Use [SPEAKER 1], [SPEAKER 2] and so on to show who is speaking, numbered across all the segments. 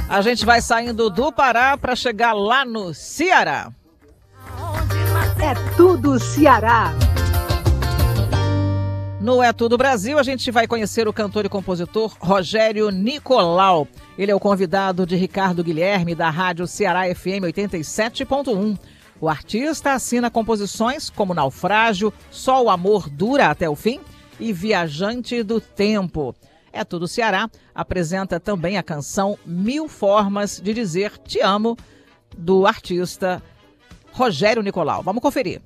[SPEAKER 1] A gente vai saindo do Pará para chegar lá no Ceará.
[SPEAKER 2] É tudo Ceará.
[SPEAKER 1] No É Tudo Brasil, a gente vai conhecer o cantor e compositor Rogério Nicolau. Ele é o convidado de Ricardo Guilherme, da Rádio Ceará FM 87.1. O artista assina composições como Naufrágio, Só o Amor Dura Até o Fim e Viajante do Tempo. É Tudo Ceará apresenta também a canção 1000 Formas de Dizer Te Amo, do artista Rogério Nicolau. Vamos conferir.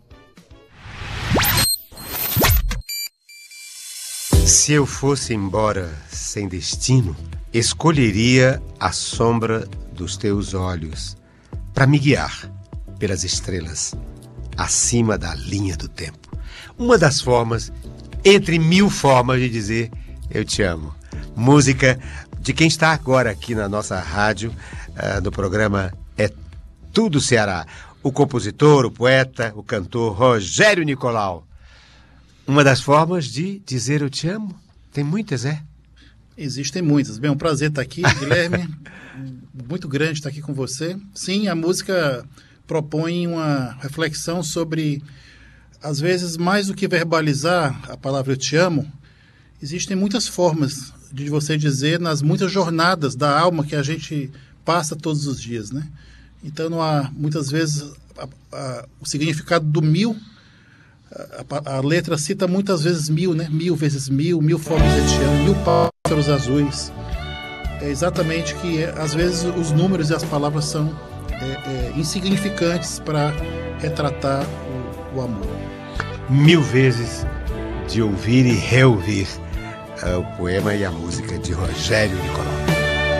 [SPEAKER 3] Se eu fosse embora sem destino, escolheria a sombra dos teus olhos para me guiar pelas estrelas acima da linha do tempo. Uma das formas, entre 1000 formas de dizer eu te amo. Música de quem está agora aqui na nossa rádio, no programa É Tudo Ceará. O compositor, o poeta, o cantor Rogério Nicolau. Uma das formas de dizer eu te amo? Tem muitas, é?
[SPEAKER 4] Existem muitas. Bem, é um prazer estar aqui, Guilherme. Muito grande estar aqui com você. Sim, a música propõe uma reflexão sobre, às vezes, mais do que verbalizar a palavra eu te amo, existem muitas formas de você dizer nas muitas jornadas da alma que a gente passa todos os dias, né? Então, não há, muitas vezes, o significado do 1000, a letra cita muitas vezes 1000, né? 1000 vezes 1000, 1000 formas de te amo, 1000 pássaros azuis. É exatamente que, às vezes, os números e as palavras são insignificantes para retratar o amor.
[SPEAKER 3] 1000 vezes de ouvir e reouvir o poema e a música de Rogério Nicolau.